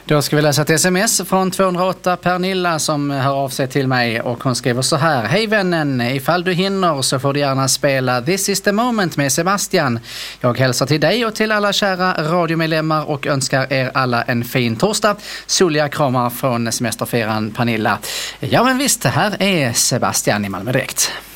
Då ska vi läsa ett sms från 208 Pernilla som hör av sig till mig och hon skriver så här: Hej vännen, ifall du hinner så får du gärna spela This is the moment med Sebastian. Jag hälsar till dig och till alla kära radiomedlemmar och önskar er alla en fin torsdag. Soliga kramar från semesterferan Pernilla. Ja men visst, här är Sebastian i Malmö direkt.